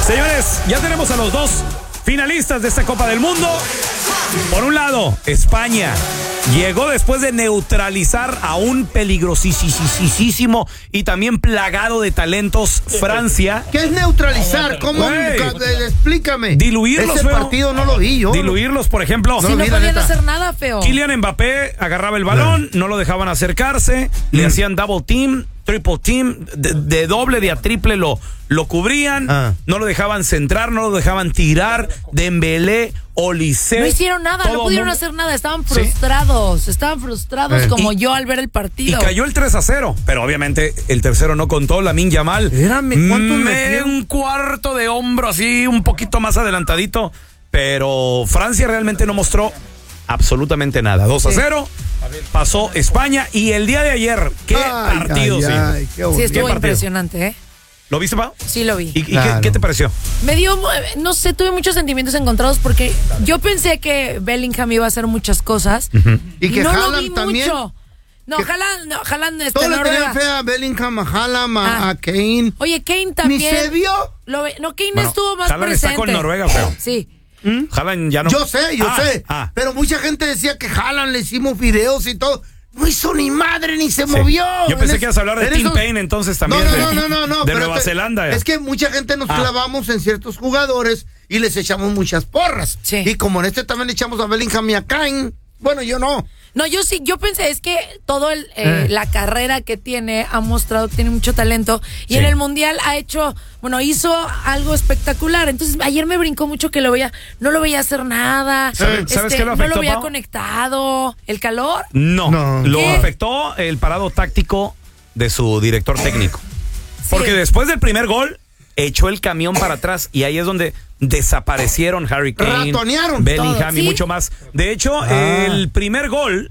Señores, ya tenemos a los dos finalistas de esta Copa del Mundo. Por un lado, España llegó después de neutralizar a un peligrosísimo y también plagado de talentos Francia. ¿Qué es neutralizar? ¿Cómo? Explícame. Diluirlos, ese partido no lo vi yo. Diluirlos, por ejemplo. Si no podían hacer nada, feo. Kylian Mbappé agarraba el balón, no lo dejaban acercarse, le hacían double team, triple team, de doble, de a triple lo cubrían, no lo dejaban centrar, no lo dejaban tirar. Dembélé, Olise. No hicieron nada, no pudieron hacer nada, estaban frustrados, como yo al ver el partido. Y cayó el 3-0, pero obviamente el tercero no contó. Lamine Yamal, un cuarto de hombro así, un poquito más adelantadito, pero Francia realmente no mostró absolutamente nada. 2-0, pasó España. Y el día de ayer, qué partido. Sí, estuvo impresionante, ¿eh? ¿Lo viste, Pau? Sí, lo vi. ¿Y qué te pareció? Me dio, no sé, tuve muchos sentimientos encontrados porque yo pensé que Bellingham iba a hacer muchas cosas. Y que no Haaland lo vi también. Mucho. No, Haaland todo le tenía fea a Bellingham, a Haaland, a Kane. Oye, Kane también. ¿Ni se vio? Kane estuvo más Haaland presente. está con Noruega, feo. Sí. Haaland ya no. Yo sé. Pero mucha gente decía que Haaland le hicimos videos y todo. No hizo ni madre, ni se movió. Yo pensé que ibas a hablar de Tim Payne entonces también. No. De Nueva Zelanda. Es que mucha gente nos clavamos en ciertos jugadores y les echamos muchas porras. Sí. Y como en este también le echamos a Bellingham y a Kane. Bueno, yo no. No, yo sí, yo pensé, es que todo la carrera que tiene ha mostrado que tiene mucho talento y en el Mundial hizo algo espectacular. Entonces ayer me brincó mucho que no lo veía hacer nada. ¿Sabes qué lo afectó, no lo veía Pau? conectado. ¿El calor? No. Lo ¿Qué? afectó el parado táctico de su director técnico. Sí. Porque después del primer gol echó el camión para atrás y ahí es donde desaparecieron Harry Kane, ratonearon Bellingham todo, y mucho más. De hecho, el primer gol,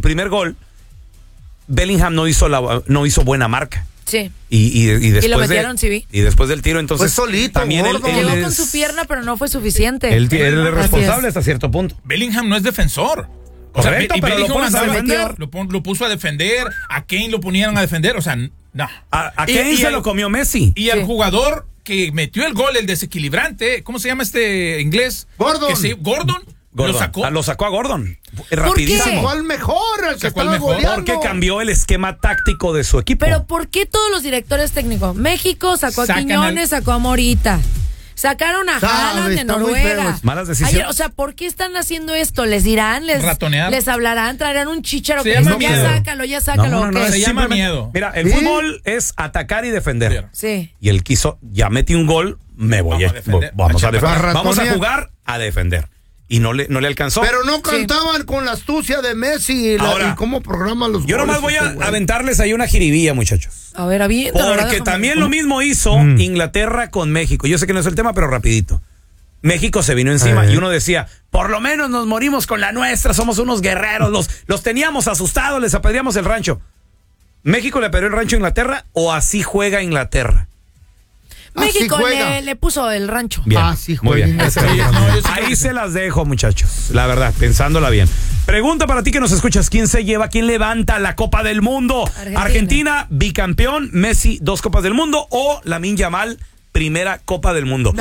Bellingham no hizo buena marca. Sí. Y después lo metieron, sí. Y después del tiro, entonces pues solito, también él llegó con su pierna, pero no fue suficiente. Él es responsable hasta cierto punto. Bellingham no es defensor. Correcto, y pero lo pones a defender. Lo puso a defender, a Kane lo ponieron a defender, o sea, no. A Kane se lo comió Messi. Y al jugador que metió el gol, el desequilibrante, ¿cómo se llama este inglés? Gordon. Lo sacó a Gordon. Rapidísimo. Sacó al mejor, al que estaba goleando. Porque cambió el esquema táctico de su equipo. Pero ¿por qué todos los directores técnicos? México sacó a Quiñones, sacó a Morita. Sacaron a Haaland de Noruega. Malas decisiones. Ayer, o sea, ¿por qué están haciendo esto? ¿Les dirán? ¿Les hablarán? ¿Traerán un chícharo? Que les ya sácalo. No, se llama miedo. Mira, el fútbol es atacar y defender. Sí. Y él ya metí un gol, vamos a defender. Vamos a jugar a defender. Y no le alcanzó. Pero no cantaban con la astucia de Messi y cómo programan los goles. Yo nomás voy a aventarles ahí una jiribilla, muchachos. A ver, porque también lo mismo hizo Inglaterra con México. Yo sé que no es el tema, pero rapidito. México se vino encima y uno decía, por lo menos nos morimos con la nuestra, somos unos guerreros, los teníamos asustados, les apedreamos el rancho. ¿México le apedreó el rancho a Inglaterra o así juega Inglaterra? México le puso el rancho. Bien, así muy bien. Ahí se las dejo, muchachos. La verdad, pensándola bien. Pregunta para ti que nos escuchas: ¿quién se lleva, quién levanta la Copa del Mundo? Argentina, bicampeón, Messi, 2 Copas del Mundo, o Lamine Yamal, primera Copa del Mundo.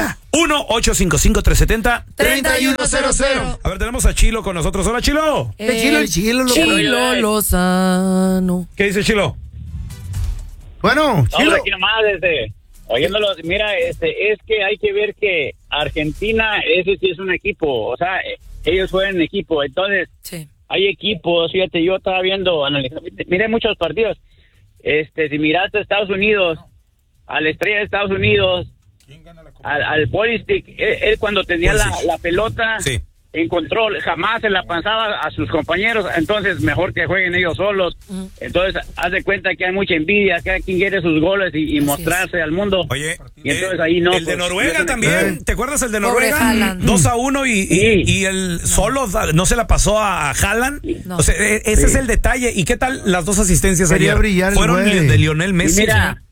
1-855-370-3100. A ver, tenemos a Chilo con nosotros. Hola, Chilo. Chilo Lozano. ¿Qué dice Chilo? Bueno, Chilo. Aquí nomás, oyéndolos, mira, es que hay que ver que Argentina, ese sí es un equipo, o sea, ellos juegan en equipo, entonces hay equipos, fíjate, yo estaba viendo, miré muchos partidos, si miraste a Estados Unidos, a la estrella de Estados Unidos, al Pulisic, él cuando tenía la pelota en control, jamás se la pasaba a sus compañeros, entonces mejor que jueguen ellos solos. Entonces haz de cuenta que hay mucha envidia, cada quien quiere sus goles y mostrarse al mundo. Oye, y entonces ahí no, el de Noruega también, ¿te acuerdas el de Noruega? 2-1 y el solo no se la pasó a Haaland. No. O sea, ese es el detalle. ¿Y qué tal las 2 asistencias ayer? Fueron de Lionel Messi.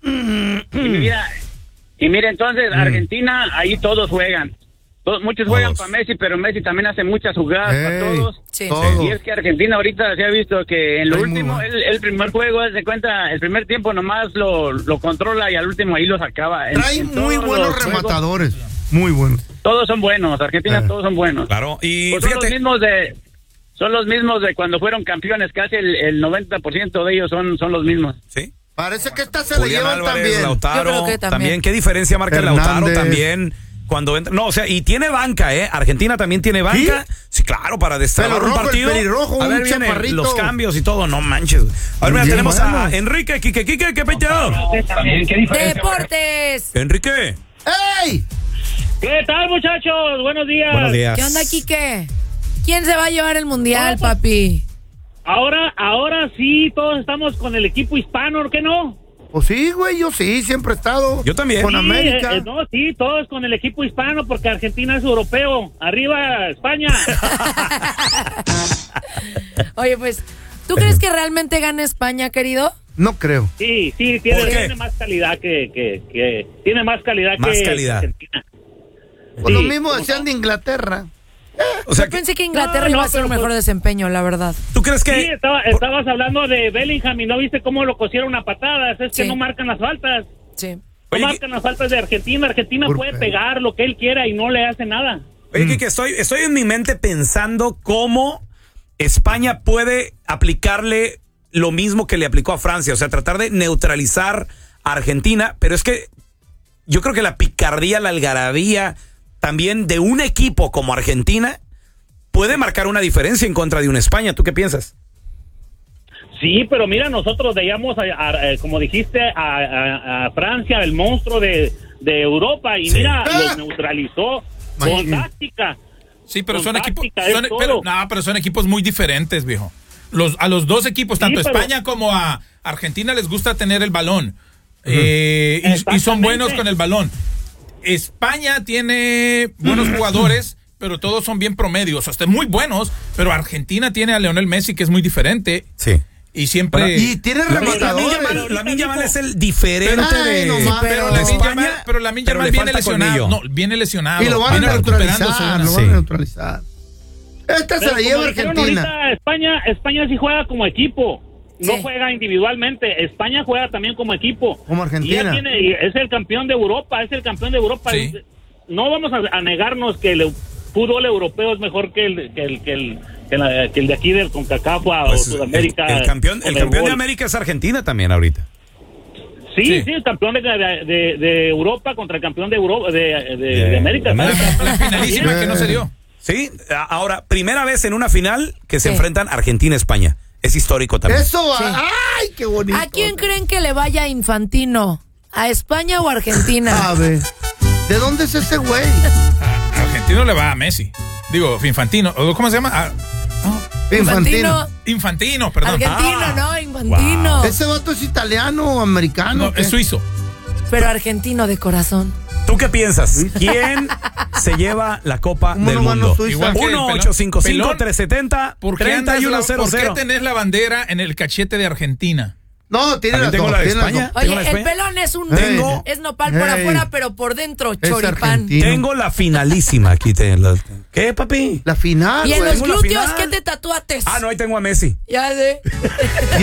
Y mira, entonces Argentina, ahí todos juegan. Muchos juegan para Messi, pero Messi también hace muchas jugadas para todos. Y es que Argentina ahorita se ha visto que en lo último, el primer juego, se cuenta, el primer tiempo nomás lo controla y al último ahí lo sacaba. Trae muy buenos rematadores. Muy buenos. Todos son buenos, Argentina todos son buenos. Claro, y pues fíjate. Son los mismos de cuando fueron campeones, casi el 90% de ellos son los mismos. Sí. Parece que esta se Julián la llevan Álvarez, también. Lautaro, Yo creo que también. ¿Qué diferencia marca Hernández. Lautaro también? Cuando entra, no, o sea, y tiene banca, Argentina también tiene banca. Sí, claro, para destrabar un partido. Pelirrojo, a ver, un vienen chaparrito. los cambios y todo, no manches. A ver, mira, Bien, tenemos bueno. a Enrique, Quique, ¿qué peteado? Deportes. Enrique. ¡Ey! ¿Qué tal, muchachos? Buenos días. Buenos días. ¿Qué onda, Quique? ¿Quién se va a llevar el mundial, No, pues, papi? Ahora sí, todos estamos con el equipo hispano, ¿qué no? Pues sí, güey, yo sí, siempre he estado. Yo también. Con Sí, América. No, sí, todos con el equipo hispano, porque Argentina es europeo. ¡Arriba, España! Oye, pues, ¿tú crees que realmente gane España, querido? No creo. Sí, ¿Por qué? tiene más calidad que tiene más calidad Más que calidad. Argentina. Pues Sí, lo mismo ¿cómo decían no? de Inglaterra. O sea, Yo pensé que Inglaterra No, iba a ser pero un mejor pues- desempeño, la verdad. ¿tú crees que Sí, estabas hablando de Bellingham y no viste cómo lo cosieron a patadas. Es que Sí. no marcan las faltas. Sí. No Oye, marcan las faltas de Argentina. Argentina Por puede fe. pegar lo que él quiera y no le hace nada. Oye, Quique, estoy en mi mente pensando cómo España puede aplicarle lo mismo que le aplicó a Francia, o sea, tratar de neutralizar a Argentina, pero es que yo creo que la picardía, la algarabía también de un equipo como Argentina puede marcar una diferencia en contra de una España. ¿Tú qué piensas? Sí, pero mira, nosotros veíamos, como dijiste, a Francia, el monstruo de Europa, y Sí. mira, los neutralizó con Imagínate. táctica. Sí, pero Con son equipos, táctica, es todo. pero son equipos muy diferentes, viejo. A los dos equipos, Sí, tanto a pero- España como a Argentina, les gusta tener el balón. Y son Exactamente. buenos con el balón. España tiene buenos jugadores, pero todos son bien promedios, hasta muy buenos, pero Argentina tiene a Lionel Messi, que es muy diferente. Sí. Y siempre... Y tiene rematadores. Lamine Yamal es el diferente Ay, de, no más, pero de Lamine España, Lamine pero Yamal le viene falta lesionado. colmillo. No, viene lesionado. Y lo van a viene recuperándose. neutralizar, lo Sí. van a neutralizar. Esta se Pero la lleva como dijeron Argentina. ahorita, España sí juega como equipo. No Sí. juega individualmente. España juega también como equipo. Como Argentina. Y es el campeón de Europa. Sí. No vamos a negarnos que el fútbol europeo es mejor que el de aquí del CONCACAF o Pues, Sudamérica. el campeón de Conmebol. América es Argentina también ahorita. Sí, el campeón de Europa contra el campeón de Europa, de América. La finalísima que no se dio. Sí, ahora, primera vez en una final que se Sí. enfrentan Argentina-España. Es histórico también. Eso va. Sí. ¡Ay, qué bonito! ¿A quién creen que le vaya Infantino? ¿A España o a Argentina? A ver, ¿de dónde es ese güey? Argentino le va a Messi. Digo, Infantino. ¿Cómo se llama? Infantino. Infantino, perdón. Argentino, no, Infantino. ¿Ese vato es italiano o americano? No, o qué? es suizo. Pero argentino de corazón. ¿Tú qué piensas? ¿Quién se lleva la Copa ¿Cómo del no ganó mundo? Suiza? Igual que el pelón. 1-855-370-3100. ¿Por qué tenés la bandera en el cachete de Argentina? No, tiene También las tengo dos, la de tiene las España. dos. Tengo Oye, la el España. pelón es un... Tengo- Es nopal por Ey. afuera, pero por dentro, Es choripán. argentino. Tengo la finalísima aquí. ¿Qué, papi? La final, Y en güey. los Tengo la glúteos, final. ¿qué te tatuates? Ah, no, ahí tengo a Messi. Ya sé.